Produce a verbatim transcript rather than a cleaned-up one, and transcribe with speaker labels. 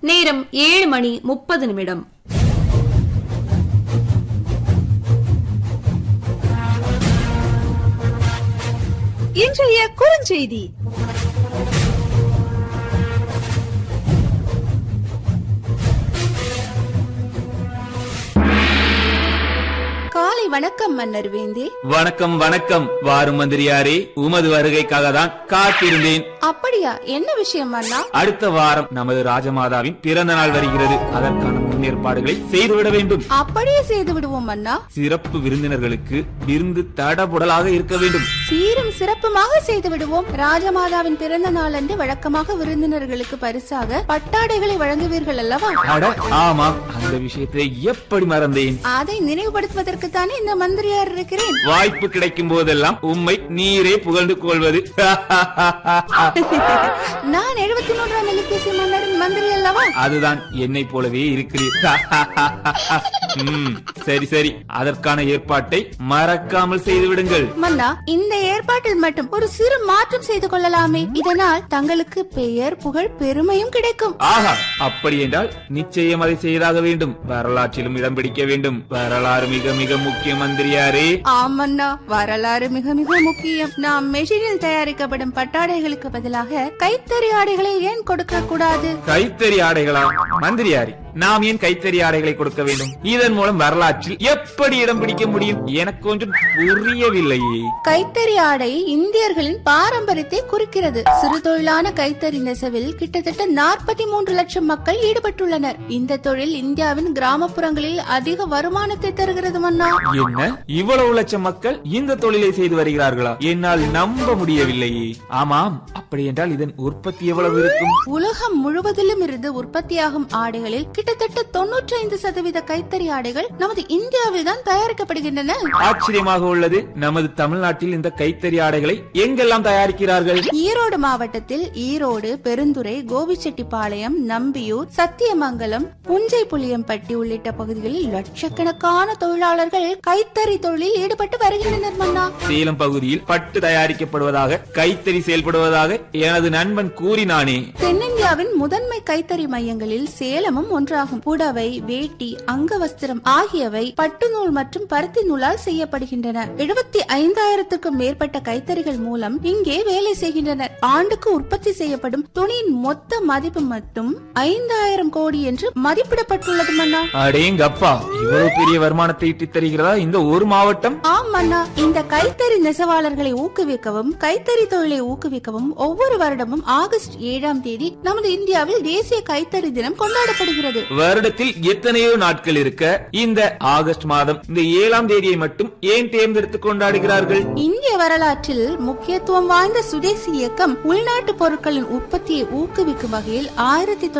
Speaker 1: நேரம் ஏழு மணி முப்பது நிமிடம்.
Speaker 2: இன்றைய குறுஞ்செய்தி. காலை வணக்கம் மன்னர் வேந்தே.
Speaker 3: வணக்கம் வணக்கம். வாரும் மந்திரியாரே, உமது வருகைக்காக தான் காத்திருந்தேன்.
Speaker 2: அப்படியா? என்ன விஷயம் அண்ணா?
Speaker 3: அடுத்த வாரம் நமது ராஜமாதாவின் பிறந்த நாள் வருகிறது. அதற்கான முன்னேற்பாடுகளை செய்துவிட வேண்டும்.
Speaker 2: அப்படியே செய்து விடுவோம் அண்ணா.
Speaker 3: சிறப்பு விருந்தினர்களுக்கு விருந்து தடபுடலாக இருக்க வேண்டும்.
Speaker 2: சீரும் சிறப்புமாக செய்து விடுவோம். ராஜமாதாவின் பிறந்த நாள் அன்று வழக்கமாக விருந்தினர்களுக்கு பரிசாக பட்டாடைகளை வழங்குவீர்கள் அல்லவா?
Speaker 3: அட ஆமாம், அந்த விஷயத்தை எப்படி மறந்தேன்?
Speaker 2: அதை நினைவுபடுத்துவதற்கு தானே இந்த மந்திரியார் இருக்கிறேன்.
Speaker 3: வாய்ப்பு கிடைக்கும் போதெல்லாம் உம்மை நீரே புகழ்ந்து கொள்வது.
Speaker 2: நான் எழுபத்தி மூன்றாம் எலிபேசி மன்னரின் மந்திரி அல்லவா?
Speaker 3: அதுதான் என்னை போலவே இருக்கிறீர். சரி சரி, அதற்கான ஏற்பாட்டை மறக்காமல் செய்து விடுங்கள்.
Speaker 2: மன்னா, இந்த ஏற்பாட்டில் மட்டும் ஒரு சிறு மாற்றம் செய்து கொள்ளலாமே. இதனால் தங்களுக்கு பெயர், புகழ், பெருமையும் கிடைக்கும்.
Speaker 3: ஆஹா, அப்படி என்றால் நிச்சயம் அதை செய்தாக வேண்டும். வரலாற்றிலும் இடம் பிடிக்க வேண்டும். வரலாறு மிக மிக முக்கிய மந்திரியாரே.
Speaker 2: ஆமண்ணா, வரலாறு மிக மிக முக்கியம். நாம் மெஷினில் தயாரிக்கப்படும் பட்டாடைகளுக்கு பதிலாக கைத்தறி ஆடைகளை ஏன் கொடுக்க கூடாது?
Speaker 3: கைத்தறி ஆடைகளா? மந்திரியாரி, நாம் ஏன் கைத்தறி ஆடைகளை கொடுக்க வேண்டும்? இதன் மூலம் வரலாற்றில் எப்படி இடம் பிடிக்க முடியும்? எனக்கு கொஞ்சம் புரியவில்லையே.
Speaker 2: கைத்தறி ஆடை இந்தியர்களின் பாரம்பரியத்தை குறிக்கிறது. சிறு தொழிலான கைத்தறி நெசவில் கிட்டத்தட்ட நாற்பத்தி மூன்று லட்சம் மக்கள் ஈடுபட்டுள்ளனர். இந்த தொழில் இந்தியாவின் கிராமப்புறங்களில் அதிக வருமானத்தை தருகிறது மன்னா.
Speaker 3: என்ன, இவ்வளவு லட்சம் மக்கள் இந்த தொழிலை செய்து வருகிறார்களா? என்னால் நம்ப முடியவில்லையே. ஆமாம், அப்படி என்றால் இதன் உற்பத்தி எவ்வளவு இருக்கும்?
Speaker 2: உலகம் முழுவதிலும் இருந்து உற்பத்தியாகும் ஆடைகளில் கிட்டத்தட்ட தொன்னூற்றி ஐந்து சதவீத கைத்தறி ஆடைகள் நமது இந்தியாவில் தான் தயாரிக்கப்படுகின்றன.
Speaker 3: ஆச்சரியமாக உள்ளது. நமது தமிழ்நாட்டில் இந்த கைத்தறி ஆடைகளை எங்கெல்லாம் தயாரிக்கிறார்கள்?
Speaker 2: ஈரோடு மாவட்டத்தில் ஈரோடு, பெருந்துறை, கோபிச்செட்டிப்பாளையம், நம்பியூர், சத்தியமங்கலம், புஞ்சை புளியம்பட்டி உள்ளிட்ட பகுதிகளில் லட்சக்கணக்கான தொழிலாளர்கள் கைத்தறி தொழிலில் ஈடுபட்டு வருகின்றனர் மன்னா.
Speaker 3: சேலம் பகுதியில் பட்டு தயாரிக்கப்படுவதாக, கைத்தறி செயல்படுவதாக எனது நண்பன் கூறினானே.
Speaker 2: தென்னிந்தியாவின் முதன்மை கைத்தறி மையங்களில் சேலமும் ஒன்றாகும். புடவை, வேட்டி, அங்கவஸ்திரம் ஆகியவை பட்டு நூல் மற்றும் பருத்தி நூலால் செய்யப்படுகின்றன. எழுபத்தி ஐந்தாயிரத்துக்கும் மேற்பட்ட கைத்தறிகள் மூலம் இங்கே வேலை செய்கின்றனர். ஆண்டுக்கு உற்பத்தி செய்யப்படும் துணியின் மொத்த மதிப்பு மட்டும் ஐந்தாயிரம் கோடி என்று மதிப்பிடப்பட்டுள்ளது மன்னா.
Speaker 3: அடேங்கப்பா, இவ்வளவு பெரிய வருமானத்தை ஈட்டி தருகிறதா இந்த ஒரு மாவட்டம்?
Speaker 2: ஆம் மன்னா. இந்த கைத்தறி நெசவாளர்களை ஊக்குவிக்கவும் கைத்தறி தொழிலை ஊக்குவிக்கவும் ஒவ்வொரு வருடமும் ஆகஸ்ட் ஏழாம் தேதி நமது இந்தியாவில் தேசிய கைத்தறி தினம் கொண்டாடப்படுகிறது.
Speaker 3: வருடத்தில் எத்தனையோ நாட்கள் இருக்க இந்த ஆகஸ்ட் மாதம் இந்த ஏழாம் தேதியை மட்டும் ஏன் தேர்ந்தெடுத்து கொண்டாடுகிறார்கள்?
Speaker 2: இந்திய வரலாற்றில் முக்கியத்துவம் வாய்ந்த சுதேசி இயக்கம் உள்நாட்டு பொருட்களின் உற்பத்தியை ஊக்குவிக்கும் வகையில் ஆயிரத்தி